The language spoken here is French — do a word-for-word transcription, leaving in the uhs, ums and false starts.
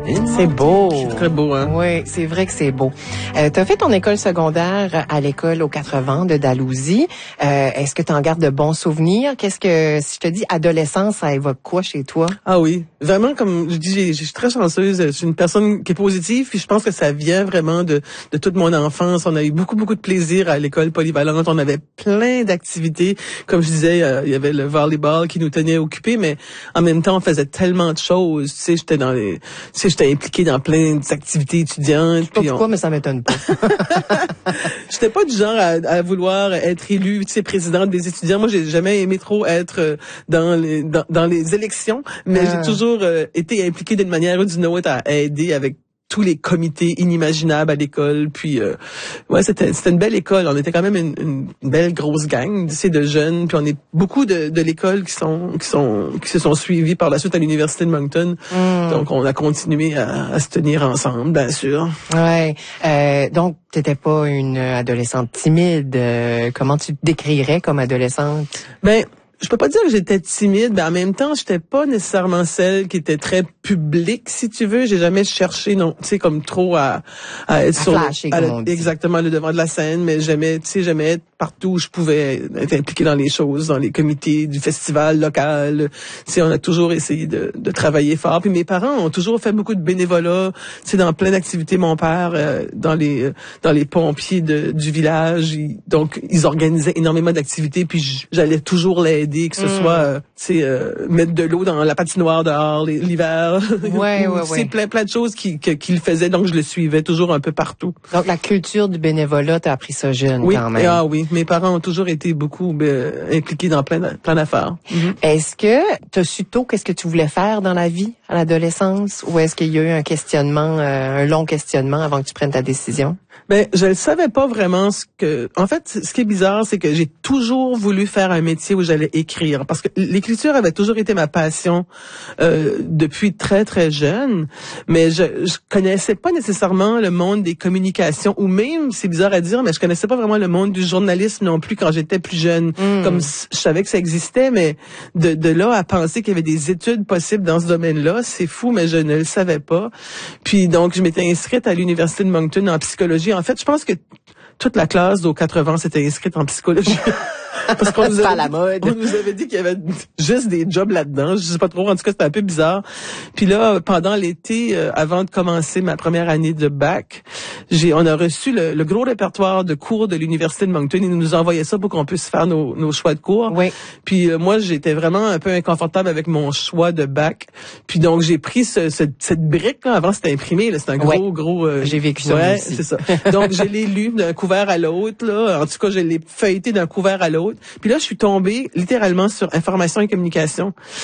C'est beau. C'est très beau, hein? Oui, c'est vrai que c'est beau. Euh, tu as fait ton école secondaire à l'école aux quatre vents de Dalhousie. Euh, est-ce que tu en gardes de bons souvenirs? Qu'est-ce que, si je te dis adolescence, ça évoque quoi chez toi? Ah oui, vraiment, comme je dis, je suis très chanceuse. Je suis une personne qui est positive, puis je pense que ça vient vraiment de, de toute mon enfance. On a eu beaucoup, beaucoup de plaisir à l'école polyvalente. On avait plein d'activités. Comme je disais, euh, il y avait le volleyball qui nous tenait occupés, mais en même temps, on faisait tellement de choses. Tu sais, j'étais dans les, tu sais, j'étais impliquée dans plein d'activités étudiantes. Je sais pas pourquoi, on... mais ça m'étonne pas. J'étais pas du genre à, à vouloir être élue, tu sais, présidente des étudiants. Moi, j'ai jamais aimé trop être dans les dans, dans les élections, mais ah. j'ai toujours euh, été impliquée d'une manière ou d'une autre à aider avec tous les comités inimaginables à l'école. Puis euh, ouais, c'était c'était une belle école. On était quand même une, une belle grosse gang, tu sais, de jeunes. Puis on est beaucoup de, de l'école qui sont qui sont qui se sont suivis par la suite à l'université de Moncton. Mm. Donc on a continué à, à se tenir ensemble, bien sûr. Ouais. Euh, donc t'étais pas une adolescente timide. Euh, comment tu te décrirais comme adolescente? Ben je peux pas dire que j'étais timide, mais en même temps, j'étais pas nécessairement celle qui était très publique, si tu veux. J'ai jamais cherché, non, tu sais, comme trop à, à être à sur flasher, le, à, comme on dit. exactement le devant de la scène, mais j'aimais, tu sais, j'aimais être partout où je pouvais être impliqué dans les choses, dans les comités du festival local. Tu sais, on a toujours essayé de, de travailler fort. Puis mes parents ont toujours fait beaucoup de bénévolat, tu sais, dans plein d'activités. Mon père, euh, dans les dans les pompiers de, du village, il, donc ils organisaient énormément d'activités. Puis j'allais toujours l'aider. Que ce mmh. soit, euh, tu sais, euh, mettre de l'eau dans la patinoire dehors l'hiver. Ouais, ouais, c'est ouais. plein, plein de choses qu'il qui, qui faisait, donc je le suivais toujours un peu partout. Donc la culture du bénévolat, t'as appris ça jeune oui, quand même. Ah oui, mes parents ont toujours été beaucoup euh, impliqués dans plein, plein d'affaires. Mmh. Est-ce que t'as su tôt qu'est-ce que tu voulais faire dans la vie à l'adolescence, ou est-ce qu'il y a eu un questionnement, euh, un long questionnement avant que tu prennes ta décision? Ben, je ne savais pas vraiment ce que... En fait, ce qui est bizarre, c'est que j'ai toujours voulu faire un métier où j'allais écrire. Parce que l'écriture avait toujours été ma passion euh, depuis très, très jeune. Mais je, je connaissais pas nécessairement le monde des communications. Ou même, c'est bizarre à dire, mais je connaissais pas vraiment le monde du journalisme non plus quand j'étais plus jeune. Mm. Comme je savais que ça existait, mais de, de là à penser qu'il y avait des études possibles dans ce domaine-là, c'est fou, mais je ne le savais pas. Puis donc, je m'étais inscrite à l'Université de Moncton en psychologie. En fait, je pense que toute la classe d'aux quatre-vingts s'était inscrite en psychologie. Parce qu'on nous, avait, la mode. on nous avait dit qu'il y avait juste des jobs là-dedans. Je sais pas trop. En tout cas, c'était un peu bizarre. Puis là, pendant l'été, euh, avant de commencer ma première année de bac, j'ai, on a reçu le, le gros répertoire de cours de l'Université de Moncton. Ils nous envoyaient ça pour qu'on puisse faire nos, nos choix de cours. Oui. Puis euh, moi, j'étais vraiment un peu inconfortable avec mon choix de bac. Puis donc, j'ai pris ce, ce, cette brique. Là. Avant, c'était imprimé. Là. C'était un gros, ouais. gros... Euh, j'ai vécu ça ouais, aussi. c'est ça. Donc, je l'ai lu d'un couvert à l'autre. Là. En tout cas, je l'ai feuilleté d'un couvert à l'autre. Puis là, je suis tombée littéralement sur information et communication.